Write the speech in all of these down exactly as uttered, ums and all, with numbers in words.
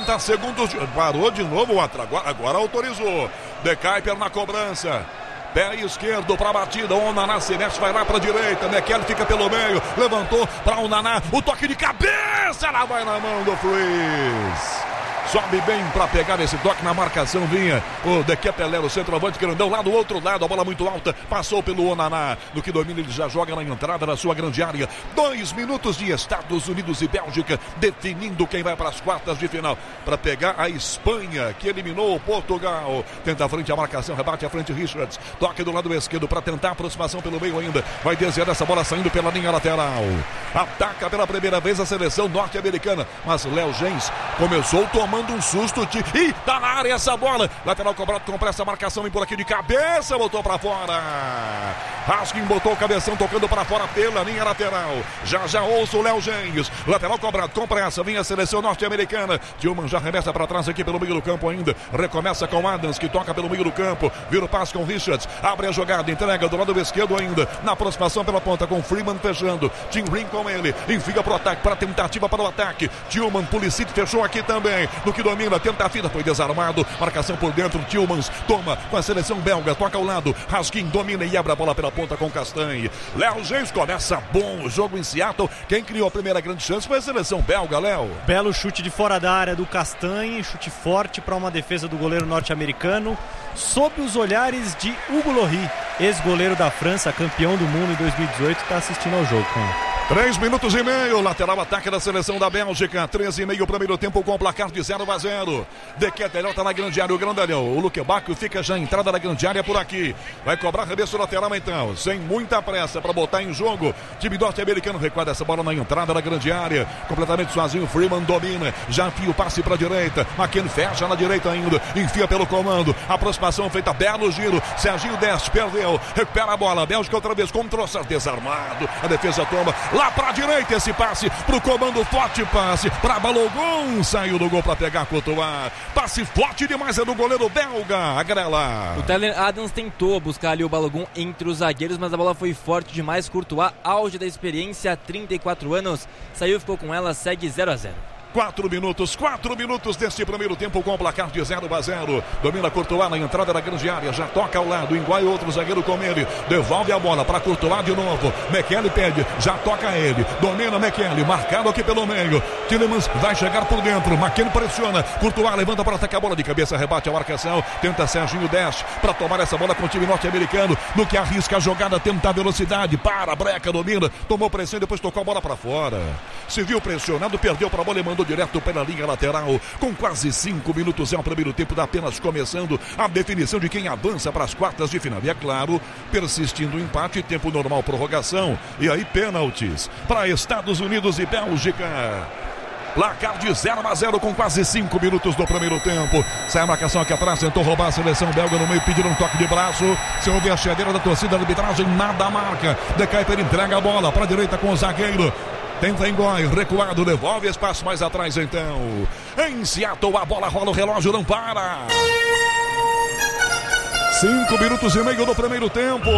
trinta segundos. De... Parou de novo o Atlas. Agora, agora autorizou. De Kuyper na cobrança. Pé esquerdo para a batida, o Onaná se mexe, vai lá para a direita, Mekele fica pelo meio, levantou para o Onaná, o toque de cabeça, ela vai na mão do Freeze. Sobe bem para pegar esse toque na marcação, vinha o De Ketelaere, o centroavante grandão, lá do outro lado, a bola muito alta, passou pelo Onaná, no que domina ele já joga na entrada da sua grande área. Dois minutos de Estados Unidos e Bélgica, definindo quem vai para as quartas de final, para pegar a Espanha, que eliminou o Portugal. Tenta a frente a marcação, rebate à frente Richards, toque do lado esquerdo para tentar a aproximação pelo meio ainda, vai desviar essa bola saindo pela linha lateral. Ataca pela primeira vez a seleção norte-americana, mas Léo Gens começou tomando um susto de... Ih, tá na área essa bola. Lateral cobrado com pressa, marcação e por aqui de cabeça, botou pra fora. Raskin botou o cabeção tocando pra fora pela linha lateral. Já já ouço o Léo Gens. Lateral cobrado com pressa, vem a seleção norte-americana. Tillman já remessa pra trás aqui pelo meio do campo ainda. Recomeça com Adams, que toca pelo meio do campo. Vira o passe com Richards. Abre a jogada, entrega do lado esquerdo ainda. Na aproximação pela ponta com Freeman fechando. Tim Ring com ele. Enfia pro ataque, para tentativa para o ataque. Tillman, Pulisic fechou aqui também. No que domina, tentativa, foi desarmado, marcação por dentro, Tillmans toma com a seleção belga, toca ao lado, Raskin domina e abre a bola pela ponta com Castanhe. Léo Gens começa bom o jogo em Seattle, quem criou a primeira grande chance foi a seleção belga, Léo. Belo chute de fora da área do Castanhe, chute forte para uma defesa do goleiro norte-americano, sob os olhares de Hugo Lloris, ex-goleiro da França, campeão do mundo em dois mil e dezoito, está assistindo ao jogo com ele. Três minutos e meio, lateral ataque da seleção da Bélgica, treze e meio primeiro tempo com o placar de zero a zero. De Ketelaere tá na grande área, o grandalhão, o Luque Bacchio fica já entrada na grande área por aqui, vai cobrar arremesso lateral então, sem muita pressa para botar em jogo, time norte-americano recuada essa bola na entrada da grande área, completamente sozinho, Freeman domina, já enfia o passe para a direita, McKennie fecha na direita ainda, enfia pelo comando, aproximação feita, belo giro, Serginho desce, perdeu, recupera a bola, Bélgica outra vez, com Trossard desarmado, a defesa toma, lá pra direita esse passe pro comando, forte passe pra Balogun, saiu do gol pra pegar Courtois, passe forte demais é do goleiro belga, Agrela. O Tyler Adams tentou buscar ali o Balogun entre os zagueiros, mas a bola foi forte demais. Courtois, auge da experiência, trinta e quatro anos, saiu, ficou com ela, segue zero a zero. Quatro minutos, quatro minutos desse primeiro tempo com o placar de zero a zero. Domina Courtois na entrada da grande área, já toca ao lado, engole outro zagueiro com ele, devolve a bola para Courtois de novo, Mekele pede, já toca ele, domina Mekele, marcado aqui pelo meio, Tielemans vai chegar por dentro, McKennie pressiona, Courtois levanta para atacar a bola de cabeça, rebate a marcação, tenta Serginho desce para tomar essa bola com o time norte-americano, no que arrisca a jogada, tenta a velocidade, para, breca, domina, tomou pressão e depois tocou a bola para fora, se viu pressionado, perdeu para a bola e mandou direto pela linha lateral, com quase cinco minutos é o primeiro tempo, da apenas começando a definição de quem avança para as quartas de final, e é claro, persistindo o empate, tempo normal, prorrogação, e aí pênaltis para Estados Unidos e Bélgica. Placar de zero a zero com quase cinco minutos do primeiro tempo. Sai a marcação aqui atrás, tentou roubar a seleção belga no meio, pediram um toque de braço. Se houve a cheadeira da torcida da arbitragem, nada marca. De Kuyper entrega a bola para a direita com o zagueiro. Tenta engole, recuado, devolve espaço mais atrás então. Em Seattle a bola rola, o relógio não para. Cinco minutos e meio do primeiro tempo.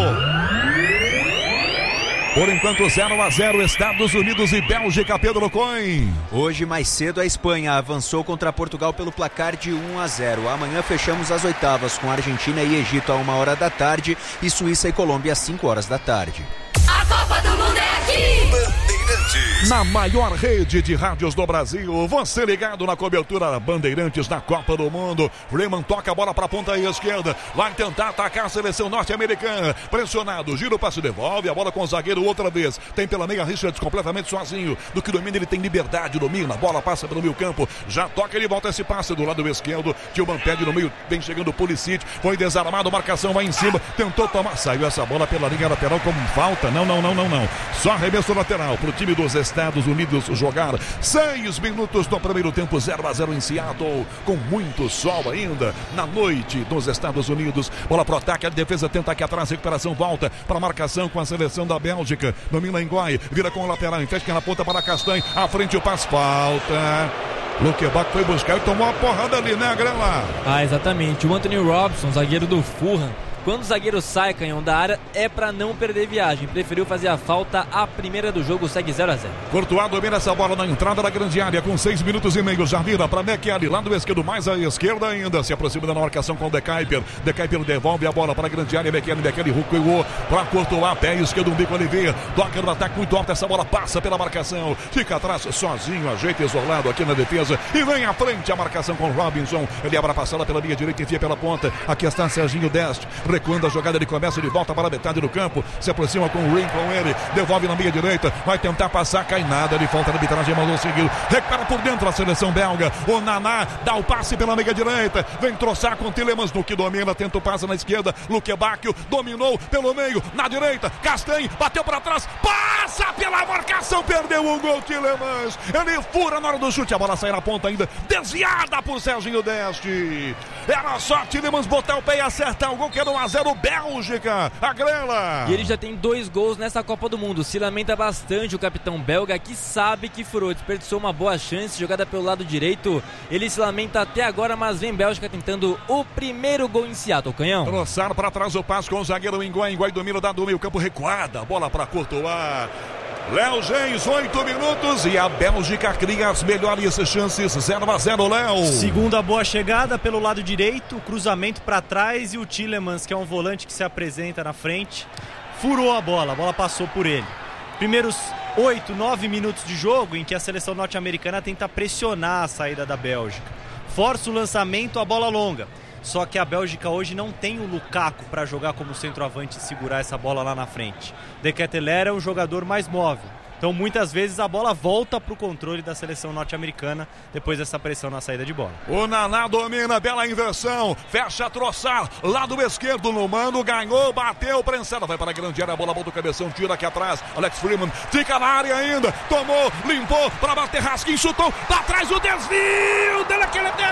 Por enquanto zero a zero, Estados Unidos e Bélgica, Pedro Coin. Hoje mais cedo a Espanha avançou contra Portugal pelo placar de um a zero. Amanhã fechamos as oitavas com Argentina e Egito a uma hora da tarde e Suíça e Colômbia às cinco horas da tarde. A Copa do Mundo é aqui! Bandeirantes. Na maior rede de rádios do Brasil, você ligado na cobertura Bandeirantes da Copa do Mundo. Freeman toca a bola para a ponta esquerda, vai tentar atacar a seleção norte-americana, pressionado, gira o passe, devolve a bola com o zagueiro outra vez, tem pela meia Richards completamente sozinho, do que domina ele tem liberdade, domina, a bola passa pelo meio campo, já toca, ele volta esse passe do lado esquerdo, Tillman pede no meio, vem chegando o Pulisic, foi desarmado, marcação vai em cima, tentou tomar, saiu essa bola pela linha lateral como falta, não, não, não, não, não, só arremesso lateral pro time dos Estados Unidos jogar. Seis minutos do primeiro tempo, zero a zero em Seattle, com muito sol ainda na noite dos Estados Unidos. Bola pro ataque, a defesa tenta aqui atrás, recuperação, volta para marcação com a seleção da Bélgica. Domina Engoi, vira com o lateral, fecha na ponta para Castanhe, à frente o passe, falta. Luque Bacchio foi buscar e tomou uma porrada ali, né, Grela? Ah, exatamente. O Anthony Robson, zagueiro do Fulham, Quando o zagueiro sai, Canhão, da área, é para não perder viagem. Preferiu fazer a falta, a primeira do jogo, segue zero a zero. Courtois domina essa bola na entrada da grande área com seis minutos e meio. Já vira para Mekele, lá do esquerdo, mais à esquerda ainda. Se aproxima da marcação com o De Kuyper. De Kuyper devolve a bola para a grande área. Mekele, Mekele recuou para Courtois, pé esquerdo, um bico Olivier. Toca no ataque muito alto, essa bola passa pela marcação. Fica atrás sozinho, ajeita isolado aqui na defesa. E vem à frente a marcação com Robinson. Ele abre a passada pela linha direita, enfia pela ponta. Aqui está Serginho Dest, recuando a jogada, ele começa de volta para a metade do campo. Se aproxima com o Ring com ele. Devolve na linha direita, vai tentar passar, cai nada de falta de arbitragem, mandou seguir. Recupera por dentro a seleção belga. O Naná dá o passe pela meia direita. Vem troçar com Tielemans no que domina. Tenta o passe na esquerda. Luque Bacchio dominou pelo meio, na direita. Castanho bateu para trás. Passa pela marcação. Perdeu o gol, Tielemans. Ele fura na hora do chute. A bola sai na ponta ainda. Desviada por Serginho Deste. Era só Tielemans botar o pé e acertar o gol, que era um a zero Bélgica. A Grela. E ele já tem dois gols nessa Copa do Mundo. Se lamenta bastante o capitão belga, que sabe que furou, desperdiçou uma boa chance, jogada pelo lado direito. Ele se lamenta até agora, mas vem Bélgica tentando o primeiro gol em Seattle, Canhão. Troçar para trás o passe com o zagueiro Higuaín. Higuaín domina, dá do meio campo, recuada. Bola para Courtois. Léo Gens, oito minutos e a Bélgica cria as melhores chances. Zero a zero, Léo. Segunda boa chegada pelo lado direito, cruzamento para trás e o Tielemans, que é um volante que se apresenta na frente, furou a bola, a bola passou por ele. Primeiros oito, nove minutos de jogo em que a seleção norte-americana tenta pressionar a saída da Bélgica. Força o lançamento, a bola longa. Só que a Bélgica hoje não tem o Lukaku para jogar como centroavante e segurar essa bola lá na frente. De Ketelaere é um jogador mais móvel. Então muitas vezes a bola volta para o controle da seleção norte-americana depois dessa pressão na saída de bola. O Naná domina, bela inversão, fecha a Troçar, lado esquerdo no mano, ganhou, bateu, prensada, vai para a grande área, a bola volta o cabeção, tira aqui atrás, Alex Freeman, fica na área ainda, tomou, limpou, para bater, Raskin, chutou, para trás o desvio, dele aquele